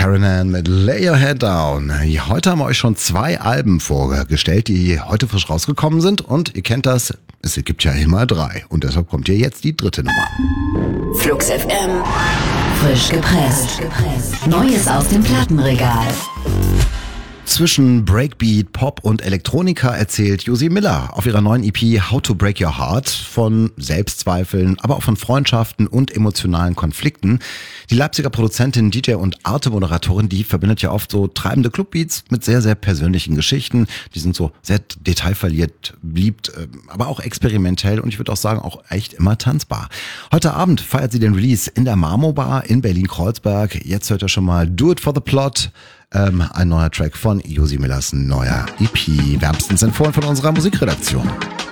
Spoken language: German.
Karen Ann mit Lay Your Head Down. Heute haben wir euch schon 2 Alben vorgestellt, die heute frisch rausgekommen sind. Und ihr kennt das, es gibt ja immer 3. Und deshalb kommt hier jetzt die 3. Nummer. Flux FM. Frisch gepresst. Neues aus dem Plattenregal. Zwischen Breakbeat, Pop und Elektronika erzählt Josie Miller auf ihrer neuen EP How to Break Your Heart von Selbstzweifeln, aber auch von Freundschaften und emotionalen Konflikten. Die Leipziger Produzentin, DJ und Arte-Moderatorin, die verbindet ja oft so treibende Clubbeats mit sehr, sehr persönlichen Geschichten. Die sind so sehr detailverliebt, beliebt, aber auch experimentell und ich würde auch sagen, auch echt immer tanzbar. Heute Abend feiert sie den Release in der Marmo Bar in Berlin-Kreuzberg. Jetzt hört ihr schon mal Do It For The Plot. Ein neuer Track von Josie Millers neuer EP. Wärmstens empfohlen von unserer Musikredaktion.